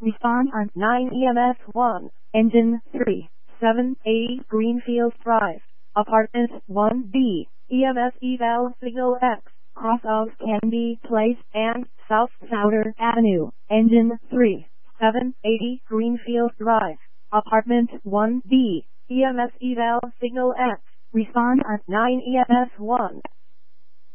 Respond on 9 EMS 1, Engine 3, 780 Greenfield Drive, Apartment 1B, EMS Eval Signal X, cross of Candy Place and South Souder Avenue, Engine 3, 780 Greenfield Drive, Apartment 1B, EMS Eval Signal X. Respond on 9 EMS 1.